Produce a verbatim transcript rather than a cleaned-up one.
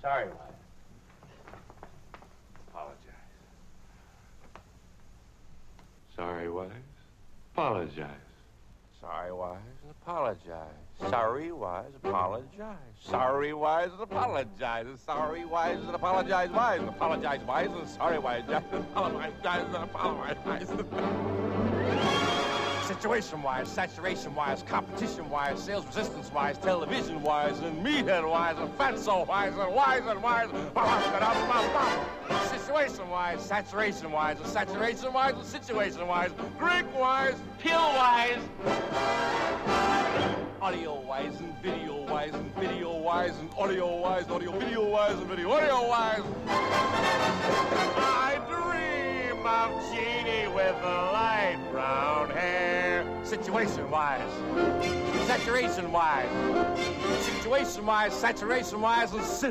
Sorry, Wise. Apologize. Sorry, Wise. Apologize. Sorry, Wise, and apologize. Sorry, Wise, apologize. Sorry, Wise, and apologize. Sorry, Wise, and apologize, Wise, and apologize, Wise, and sorry, Wise, and apologize, and apologize, Wise. Situation-wise, saturation-wise, competition-wise, sales resistance-wise, television-wise, and meathead-wise, and fatso-wise, and wise and wise. Situation-wise, saturation-wise, and saturation-wise, and situation-wise, Greek-wise, pill-wise, audio-wise, and video-wise, and video-wise, and audio-wise, audio-video-wise, and video-audio-wise. I dream of Jeannie with the light brown hair. Situation-wise, saturation-wise, situation-wise, saturation-wise, and